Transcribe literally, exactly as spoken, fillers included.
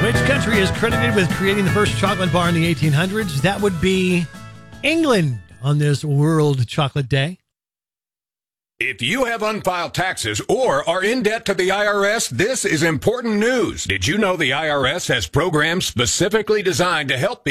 Which country is credited with creating the first chocolate bar in the eighteen hundreds? That would be England on this World Chocolate Day. If you have unfiled taxes or are in debt to the I R S, this is important news. Did you know the I R S has programs specifically designed to help